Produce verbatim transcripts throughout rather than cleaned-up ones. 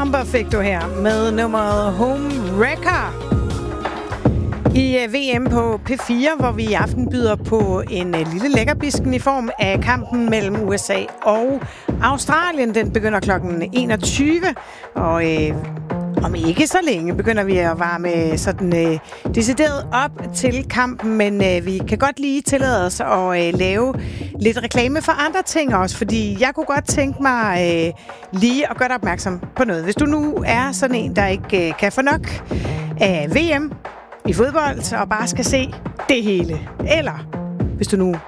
Number fik du her med nummeret Home Wrecker i V M på P fire, hvor vi i aften byder på en lille lækkerbisken i form af kampen mellem U S A og Australien. Den begynder klokken enogtyve, og øh, om ikke så længe begynder vi at varme sådan øh, decideret op til kampen, men øh, vi kan godt lige tillade os at øh, lave lidt reklame for andre ting også, fordi jeg kunne godt tænke mig øh, lige at gøre dig opmærksom på noget. Hvis du nu er sådan en, der ikke øh, kan få nok af V M i fodbold og bare skal se det hele, eller hvis du nu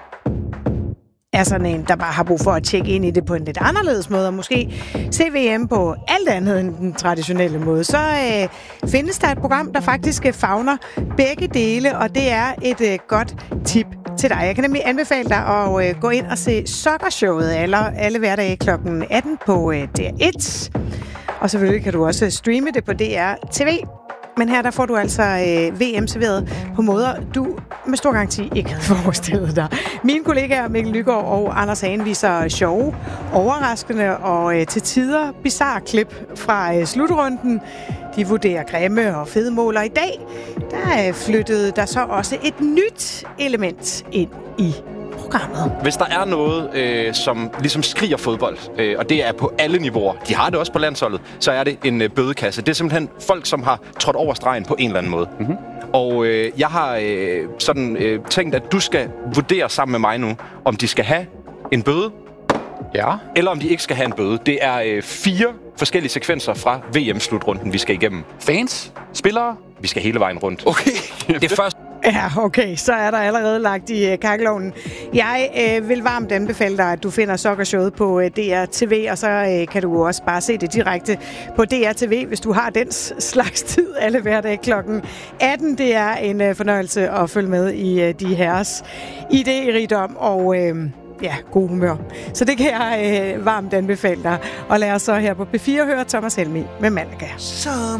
er sådan en, der bare har brug for at tjekke ind i det på en lidt anderledes måde, og måske se V M på alt andet end den traditionelle måde, så øh, findes der et program, der faktisk favner begge dele, og det er et øh, godt tip til dig. Jeg kan nemlig anbefale dig at øh, gå ind og se Soccershowet alle, alle hverdage klokken atten på øh, D R et, og selvfølgelig kan du også streame det på D R T V. Men her der får du altså øh, V M serveret på måder, du med stor garanti ikke havde forestillet dig. Mine kollegaer Mikkel Lygaard og Anders Hagen viser sjove, overraskende og øh, til tider bizarre klip fra øh, slutrunden. De vurderer grimme og fede mål, og i dag der øh, flyttede der så også et nyt element ind i programmet. Hvis der er noget, øh, som ligesom skriger fodbold, øh, og det er på alle niveauer, de har det også på landsholdet, så er det en øh, bødekasse. Det er simpelthen folk, som har trådt over stregen på en eller anden måde. Mm-hmm. Og øh, jeg har øh, sådan øh, tænkt, at du skal vurdere sammen med mig nu, om de skal have en bøde, ja, eller om de ikke skal have en bøde. Det er øh, fire forskellige sekvenser fra V M-slutrunden, vi skal igennem. Fans? Spillere? Vi skal hele vejen rundt. Okay. Det første. Ja, okay. Så er der allerede lagt i uh, kakkelovnen. Jeg øh, vil varmt anbefale dig, at du finder Soccershowet på uh, D R T V, og så øh, kan du også bare se det direkte på D R T V, hvis du har den slags tid alle hverdage klokken atten. Det er en uh, fornøjelse at følge med i uh, de herres idérigdom og øh, ja, god humør. Så det kan jeg øh, varmt anbefale dig. Og lad os så her på P fire høre Thomas Helmig med Malaga. Some